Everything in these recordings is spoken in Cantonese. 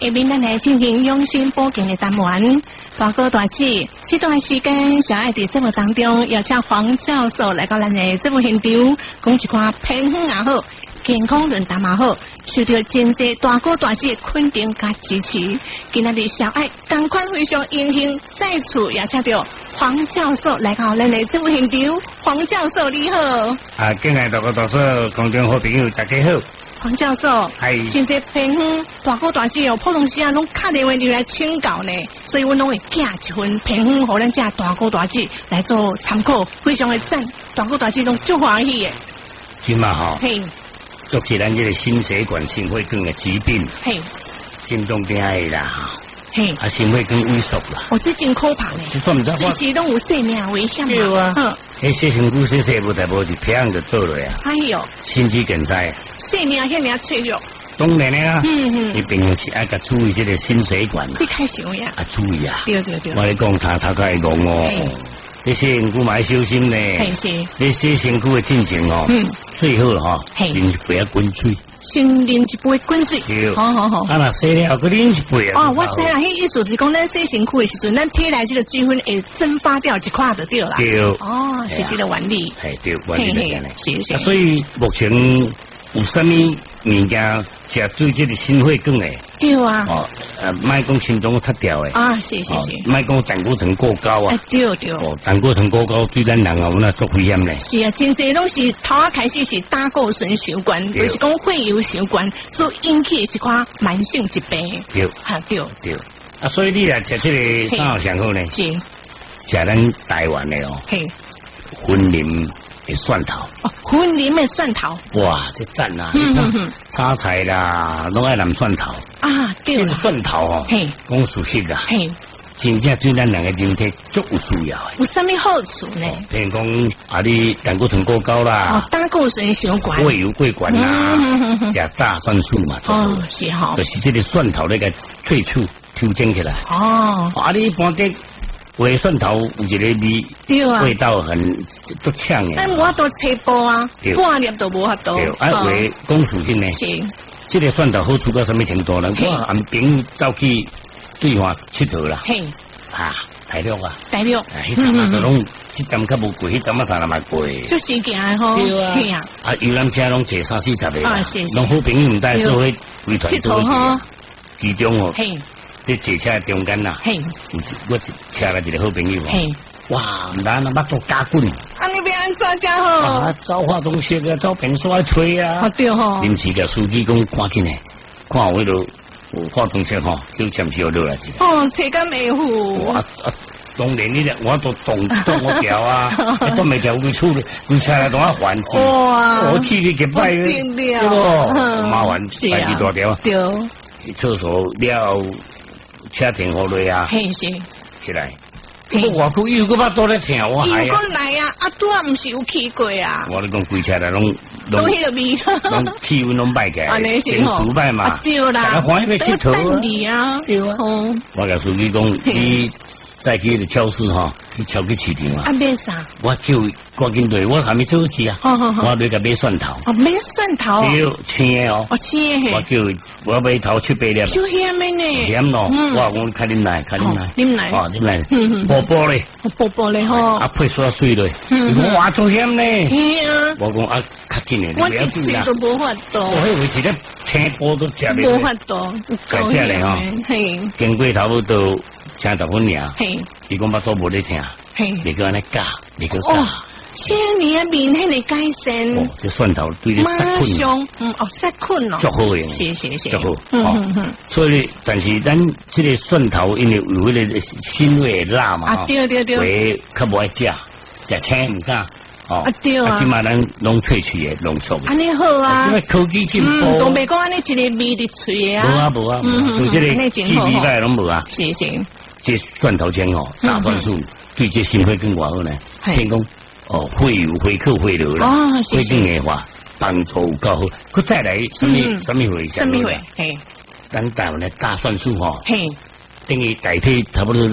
下面咱来进行养生保健的单元。大哥大姐，这段时间小爱在节目当中邀请黄教授来到咱的节目现场，讲一寡平衡也好，健康论坛也好，受到真济大哥大姐肯定加支持。今仔日小爱同款非常荣幸，再次邀请到黄教授来到咱的节目现场。黄教授你好。 敬爱大哥大嫂、观众好朋友大家好。 黄教授，真济平衡大哥大姐哦，普通时啊拢打电话入来请教呢，所以阮拢会寄一份平衡，互咱这大哥大姐来做参考，非常的赞，大哥大姐拢足欢喜的。 今嘛吼， 嘿， 做起咱这个心血管、心血管的疾病， 嘿， 心动病的啦， 嘿， 心血管萎缩啦， 这真可怕呢，随时拢有生命危险嘛。 对啊，血身躯细无代无就平就倒落啊。 哎呦， 心肌梗塞， 生命遐尔脆弱。 当然啦，你朋友是爱甲注意这个心血管， 这太想呀， 注意啊。 对对对， 我咧讲他会戆哦。你血身躯嘛要小心呢，你血身躯的进程哦，最好哈，啉一杯啊滚水， 先啉一杯滚水，好。 若洗了佮啉一杯啊。 我知啦，迄意思是讲咱洗身躯的时阵，咱体内这个水分会蒸发掉一块就对啦。 对， 是这个原理。 对，原理就是。 所以目前有啥物物件食对这个心血管的？ 对啊。 莫讲心脏塌掉的。 是。 莫讲胆固醇过高啊。 对。 胆固醇过高对咱人有那足危险嘞。 是啊，真济拢是头啊开始是胆固醇相关，就是讲血油相关，所引起一款慢性疾病。 对。 对。 所以你来食这个啥好上好呢？ 是。 食咱台湾的哦。云林的蒜头。 云林的蒜头。 哇，这赞啊！炒菜啦，拢爱淋蒜头。 对啦。 蒜头哦，讲熟悉啊。真正对咱人的人体足有需要的。 有啥物好处呢？ 譬如讲你胆固醇过高啦， 胆固醇相关， 血油过悬啦，食炸蒜素嘛。 是哈。 就是这个蒜头那个萃取调整起来。你一般的味蒜头有一个味， 对啊， 味道很足呛的。 但我都切薄啊，半粒都无法度。 味讲属性呢？是。这个蒜头好处到什么程度呢？我按朋走去对方佚佗啦。大陆啊，迄阵啊，都拢这站较无贵，迄站啊才那么贵。 就时间的吼， 对啊。游览车拢坐30-40个，拢好朋友唔带做伙围团做伙。其中哦，在坐车中间呐，我车来一个好朋友，哇，唔但那腹都加滚。 你别安怎讲吼？ 走化妆室啊，走便所来吹啊。 对吼。 临时甲司机讲赶紧诶，看有迄落有化妆室吼，叫暂时落来一下。 车敢袂糊。 当然你我都动我条啊，都未条规处理，规车来同我还是。哇！我气力给败了，对不？麻烦摆几大条。 对。 去厕所了，车停好落啊。 是。 起来。我苦又个巴多咧听我还。 又过来啊！拄啊，唔是有去过啊。 我咧讲规车来拢迄个味， 拢气温拢摆起来，先熟摆嘛。 对啦。 大家欢喜要佚佗啊。对啊。 我甲司机讲，你再去个超市哈，去超去市场啊。 买啥？ 我叫赶紧对，我还没做去啊。我要甲买蒜头。 买蒜头。 对，青的哦。 青的。 我叫我买头7-8粒。 就咸的呢。 咸咯。我讲开啉奶，啉奶。啉奶。薄薄嘞。 薄嘞吼。 配刷水嘞。哇，足咸呢。我讲较紧的。 我一次都无法度。 我迄位一个青波都食袂。 无法度。 该食嘞吼。经过头都。60分尔，伊讲巴肚无咧听，你叫安尼教，你叫教。 这你的面迄个改善。 这蒜头对你杀菌， 杀菌哦， 足好用， 是， 足好。所以，但是咱这个蒜头因为有迄个腥味辣嘛， 对， 会较无爱食青唔敢。 对啊， 起码咱拢萃取的浓缩。 安尼好啊， 因为科技进步， 都袂讲安尼一个味伫嘴啊。 无啊，就这个气味摆拢无啊。 是。 这蒜头精大蒜素对这心血管好呢。听讲血油回扣回流啦，血管硬化帮助够好。佮再来什么回？ 什么回？ 咱台湾的大蒜素等于代替差不多咱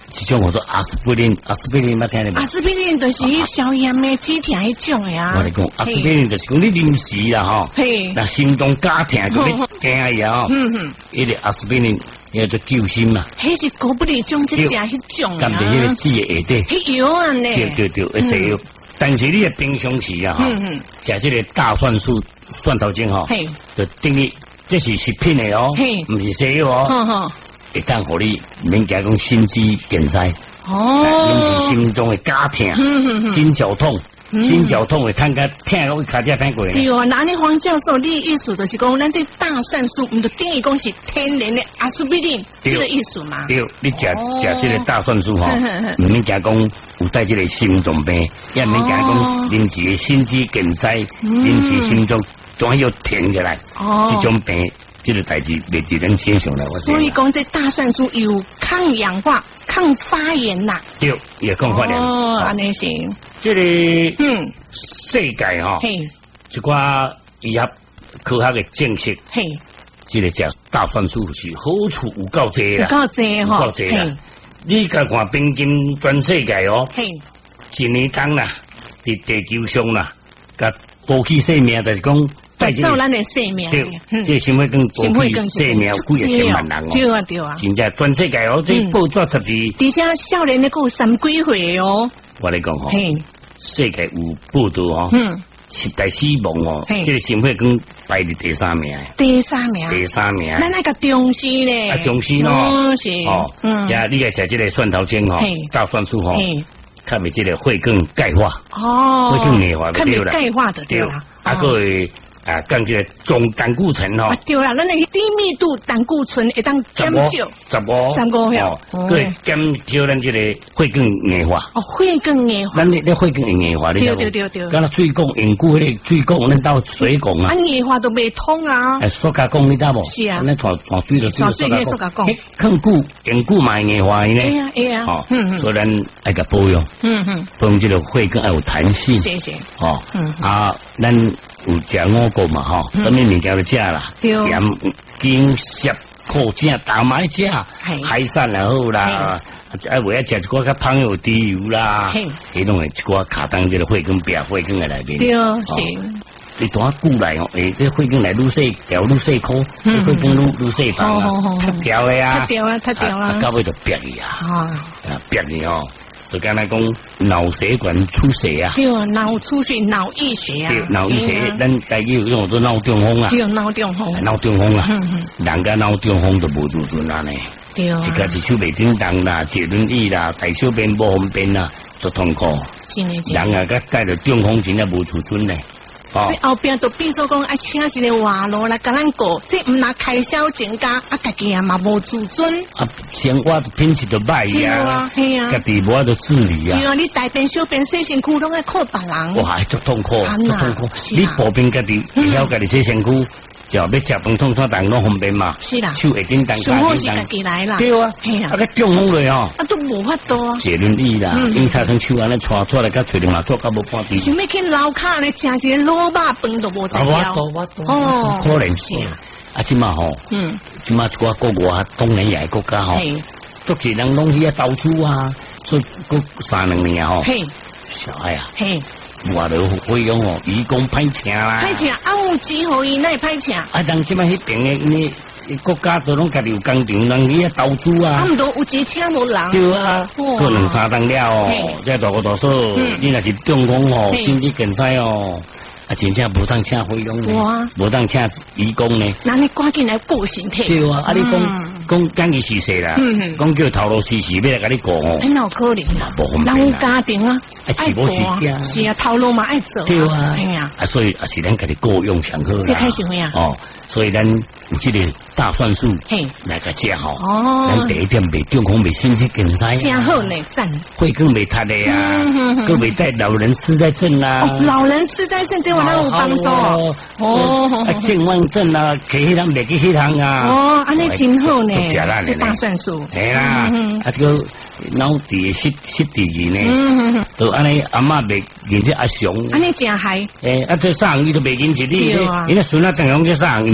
这种我说阿司匹林，阿司匹林捌听咧？ 阿司匹林就是消炎的止痛迄种呀。 我嚟讲，阿司匹林就是讲你临时啦吼，那心脏加痛就要惊呀吼。伊个阿司匹林叫做救心嘛。 迄是高不离种即只迄种啊。 咁就迄个止的下底。 迄药啊呢？ 对，会食药。但是你嘅平常时啊，食这个大蒜素、蒜头精吼，就等于这是食品的哦，唔是西药哦。会当互你免惊讲心肌梗塞，引起心中的加痛、心绞痛。心绞痛会痛甲痛到卡只歹过。 对啊，那你黄教授，你意思就是讲，咱这大蒜素，唔就等于讲是天然的阿司匹林，这个意思嘛？对， 你食这个大蒜素吼，唔免惊讲有带这个心脏病，也唔免惊讲引起心肌梗塞，引起心脏都要停下来。这种病，这个代志未伫咱身上来。 所以讲这大蒜素有抗氧化、抗发炎呐。 对，也抗发炎。 安尼是。 这个世界哈，一寡医学科学的证实，这个食大蒜素是好处有够多啦， 有够多啦。你甲看平均全世界哦，一年当啦，伫地球上啦，甲保持生命就是讲， 改造咱的生命， 对，这心血管保持生命几个千万人哦， 对啊， 真正全世界哦，这报纸十二， 而且少年的够3几岁哦。 我来讲吼，世界有报道吼，10大死亡哦，这个心血管排伫第3名。 第3名，咱那个重视咧， 重视咯， 是哦，呀，你来食这个蒜头精吼，大蒜素吼，较袂这个血管钙化，血管硬化就对啦， 钙化就对啦， 啊个会。降这个总胆固醇吼， 对啦，咱那个低密度胆固醇会当减少，15 票，对，减少咱这个血管硬化。 血管硬化， 咱你血管会硬化，你对， 敢若水管硬固迄个水管，咱到水管啊， 硬化都未通啊。 塑胶管你知无？ 是啊， 咱传水就塑胶管， 更固硬固嘛硬化呢。 哎呀， 所以咱爱个保养，保养这个血管要有弹性， 谢， 咱有食五谷嘛吼，什么物件都食啦，盐、姜、咸、苦正大买食，海产也好啦，为了食一寡较香油猪油啦，迄种的一寡卡当这个血管壁、血管的内面， 对，是。 你多久来哦？这血管来愈细条、愈细颗，血管愈细长啊，太条的呀， 太条啊， 到尾就瘪去啊，瘪去哦。就刚才讲脑血管出血啊， 对啊，脑出血、脑溢血啊， 对，脑溢血，咱大家有用做脑中风啊， 对，脑中风啊，人家脑中风都无自尊啊呢， 对，一个一手袂叮当啦，坐轮椅啦，大小便无方便啦，足痛苦，人啊，甲带着中风真正无自尊呢。 这后边都变说讲啊，请一个外劳来甲咱过，这唔拿开销增加，家己啊嘛无自尊， 生活品质都歹呀，家己无法度自理啊。 对啊，你大便小便洗身躯拢爱靠别人， 哇，足痛苦，足痛苦。你步边家己会晓家己洗身躯，就要食饭痛啥当拢方便嘛。 是啦， 手会叮当， 手好是家己来啦。 对啊，个中风เลย哦， 都无法度啊。 坐轮椅啦，因差生手安尼拖出来，甲找人嘛做甲无半点。 想要去楼骹咧，食一个卤肉饭都无在了。 哦，可能是啊，即嘛吼，即嘛一寡国外东南亚国家吼，足侪人拢去投资啊，所以过3-2年吼，小孩啊，我都费用哦，义工歹请啦， 歹请有钱互伊，那会歹请。 人即摆迄边的国家都拢家己有工厂，人去投资啊。 毋都有钱请无人。 对啊，过2-3当了哦，这大个大数，你若是中风哦，心肌梗塞哦。真正无当请费用呢，无当请义工呢。 那你赶紧来顾身体。 对啊，你讲讲伊是谁啦？讲叫头路时要来甲你顾哦。 哪有可能啊？人有家庭啊，爱顾啊。是啊，头路嘛爱做。 对啊，哎呀，所以也是咱家己顾用上好啦。 这开心呀！ 哦，所以咱有这个大蒜素来个吃吼。哦，咱第一点袂中风，袂心肌梗塞。 真好呢，赞。 会更袂塌的呀，更袂带老人痴呆症啦。 老人痴呆症对我那有帮助哦。健忘症啊，去迄趟袂去迄趟啊。 哦，安尼真好呢，这大蒜素。 系啦，这个脑底失智呢，就安尼阿嬷袂认这阿雄。 安尼真害。 这上伊都袂认识你，因为孙仔正用这上伊嘛。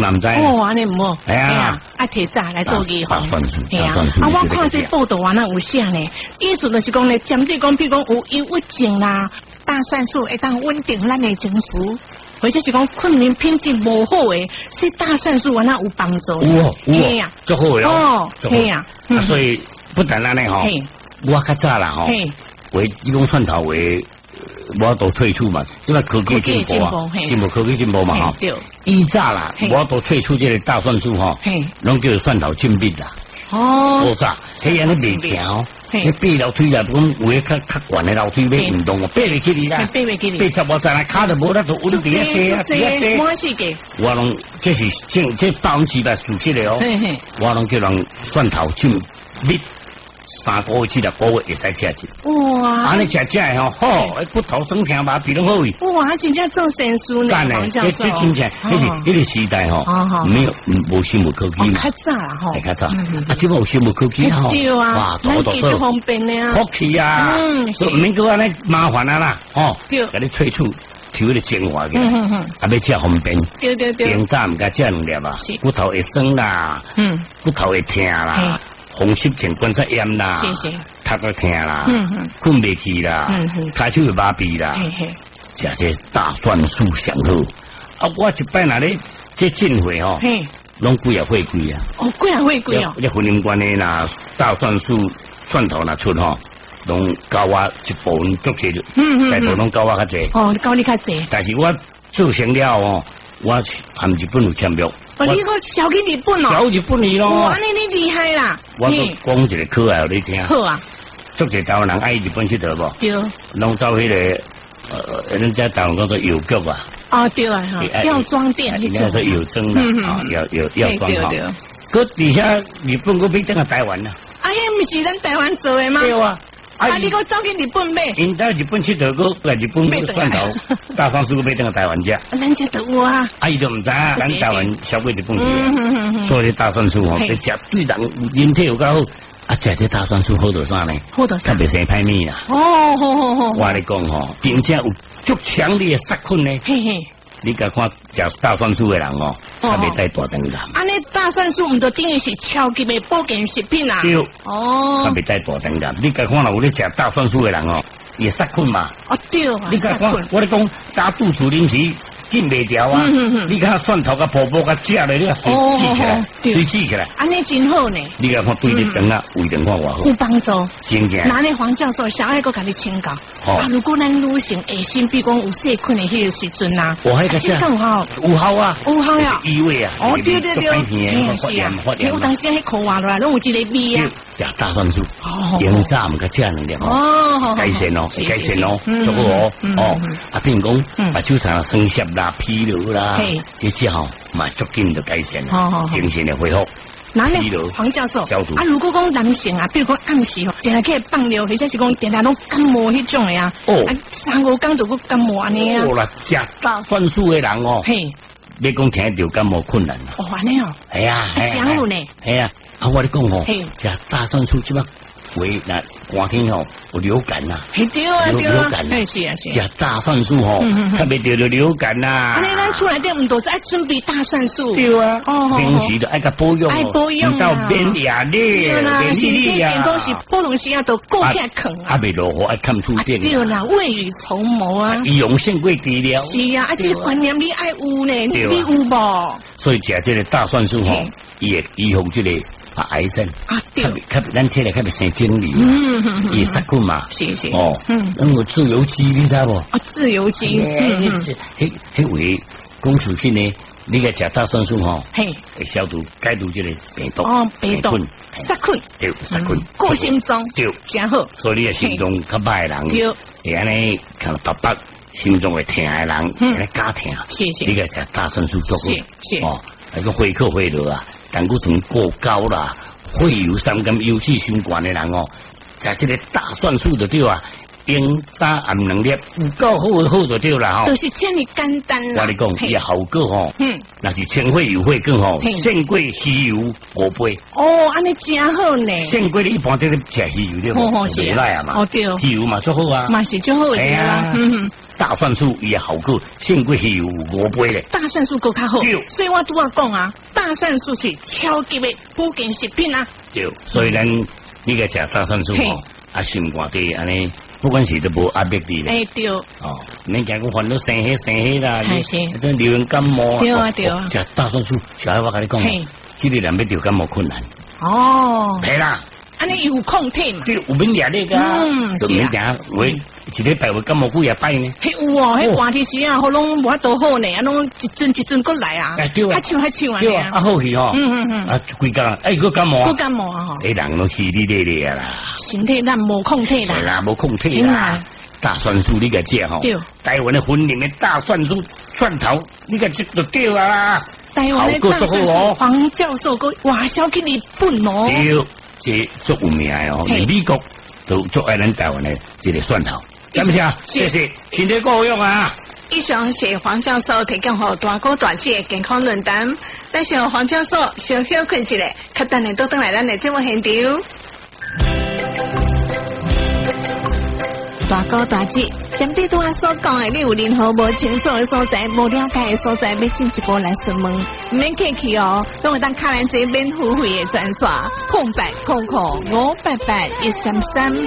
嘛唔知。 哦，安尼唔好。 哎呀， 爱提早来做预防。 大蒜素， 系啊。我看这报道啊，那有写呢，意思就是讲呢，针对讲，比如讲有忧郁症啦，大蒜素会当稳定咱的情绪。或者是讲睡眠品质无好诶，食大蒜素安那有帮助。 有啊，最好诶哦，系啊， 所以不但安尼吼，我较早啦吼，为你讲蒜头为我都萃取嘛，即个科技进步啊，进步科技进步嘛吼。以早啦，我都萃取这个大蒜素吼，拢叫蒜头浸蜜啦。哦，早，迄样你袂行。你爬楼梯啦，讲有诶较悬诶楼梯要运动，爬袂起你啦，爬10无站啦，骹都无得做，有伫遐坐啊，伫遐坐。我拢这是这100%事实的哦，我拢叫人蒜头浸蜜，3个月至6个月会使食一。哇！安尼食诶吼，好，骨头酸痛嘛，比拢好位。 哇，真正做善事呢， 黄教授。这真正，迄个时代吼，没有无生物科技嘛。 较早啦吼， 较早。啊，即个有生物科技吼， 哇，咱记得方便的啊。 福气啊，唔免搁安尼麻烦啊啦，吼，甲你萃取抽迄个精华嘅，啊，要食方便。对。平早唔甲食2粒啊，骨头会酸啦，骨头会痛啦。风湿症、关节炎啦，头会痛啦，困袂去啦，开手会麻痹啦，食这大蒜素上好。啊，我一摆那咧这进会吼，拢几啊会贵啊。 哦，几啊会贵哦。 这婚姻关系啦，大蒜素蒜头那出吼，拢高我一部分足济，大部拢高我较济。 哦，高你较济。 但是我做成了哦，我含日本有签约。 哦，你个小去日本哦， 小日本去咯。 哇，你厉害啦！ 我讲一个课啊，你听。 好啊。 足侪台湾人爱日本去佗无？ 对。 拢走迄个人家台湾讲做邮局啊。 哦，对啊，哈。药妆店。 人家说邮政啦，啊，药妆哈。搁底下日本搁比等个台湾啦。 啊，迄毋是咱台湾做的吗？ 对啊。 啊！你搁走去日本买？ 因在日本去佗个来日本买蒜头，大蒜素买等个台湾食。 咱这都有啊。 啊，伊就唔知啊，咱台湾消费日本去。所以大蒜素吼，食对人人体有较好。啊，食这大蒜素好到啥呢？ 好到啥？ 较袂生歹面啦。 哦，好。 我咧讲吼，真正有足强烈的杀菌呢。嘿嘿。你甲看食大蒜素的人哦，他袂带大肠癌。 安尼大蒜素唔就等于是超级的保健食品啊？ 对。哦。他袂带大肠癌。你甲看有咧食大蒜素的人哦，也杀菌嘛。 哦，对啊。 你甲看，我咧讲打肚子临时禁袂掉啊。你看蒜头甲婆婆甲食咧，你水挤起来，水挤起来。 安尼真好呢。 你甲看对你肠啊，胃肠看偌好。 有帮助。 真正。 那呢，黄教授，小爱个甲你请教。啊，如果咱女性下身，比如讲有细菌的迄个时阵啊， 我迄个是更好。 有效啊。 有效呀。 异味啊。 哦，对。是啊。有当时迄口话落来，拢有一个味啊。 食大蒜素。哦。平早唔甲食2粒哦。改善哦，改善哦，足好哦。哦。啊，比如讲，把手上生湿啦、疲劳啦，这些吼，嘛足紧就改善啦，精神的恢复。 那呢，黄教授，啊，如果讲男性啊，比如讲暗时吼，定下去放尿，或者是讲定下拢感冒迄种的啊，哦，3-5天就个感冒安尼啊。 哦啦，食大蒜素的人哦，嘿，你讲听着感冒困难哦，安尼哦， 系啊， 讲有呢， 系啊，啊，我咧讲吼，食大蒜素即摆为那寒天吼有流感呐， 对啊， 流感呐， 是啊， 食大蒜素吼，特别得流感呐。 安尼咱厝内底唔都是爱准备大蒜素？ 对啊，平时就爱个保养， 爱保养到免压力， 身体健康是保养时啊都够健康啊。 未落雨爱看出电。 对啦，未雨绸缪啊。 以用先过治疗。 是啊，啊，这个观念你爱有呢，你有无？ 所以食这个大蒜素吼，伊会预防这个。癌症啊，对，咱体内较别生肿瘤，也杀菌嘛， 是哦，那个自由基你知无？ 啊，自由基， 迄位公主性呢，你个食大蒜素吼，嘿，会消毒解毒这个病毒， 哦，病毒杀菌， 对，杀菌， 过心脏， 对， 真好， 所以你个心脏较歹的人，对，会安尼看白心脏会疼的人，安尼加疼， 是， 你个食大蒜素足好， 是， 哦，那个会客会落啊。胆固醇过高啦，会有三甘油脂相关的人哦，在这个大蒜素的对啊， 冰渣暗两粒，有够好就对啦吼。 就是这么简单啦。 我你讲，伊效果吼，那是清血油血更好，胜过鱼油5倍。 哦，安尼真好呢。 胜过你一般这个吃鱼油的嘛，是来啊嘛。 哦对。 鱼油嘛最好啊。 嘛是最好的啦。 大蒜素伊效果胜过鱼油5倍咧。 大蒜素够较好。对。所以我拄仔讲啊，大蒜素是超级的保健食品啊。对。所以咱你个食大蒜素吼，啊心肝底安尼。不管是都无压力的咧，对哦，免惊讲烦恼生气啦，这流行感冒，对啊，食大蒜素，小孩我跟你讲，这个人要得感冒困难，哦，系啦，安尼有抗体嘛， 对，有免疫力噶，就免惊喂，一礼拜会感冒几啊摆呢？ 嘿有哦，迄寒天时啊，喉咙无法度好呢，啊拢一阵过来啊，对啊，还唱啊， 对啊，好去吼，啊规工，个感冒， 个感冒啊吼， 人拢稀里咧咧啦， 身体咱无抗体啦， 系啦，无抗体啦，大蒜素你个食吼，台湾的婚礼的大蒜素蒜头，你个食就对啦， 台湾的大蒜素，黄教授个外销去日本哦， 对，这足有名的哦，美国都足爱咱台湾的这个蒜头。是不是啊？谢谢，身体够用啊！ 以上是黄教授提供给大哥大姐健康论坛，但是黄教授小休困一下，较等下都等来咱的节目现场。大哥大姐，针对拄仔所讲的，你有任何无清楚的所在、无了解的所在，要进一步来询问，唔免客气哦，都会当卡咱这免付费的专线，0800588133。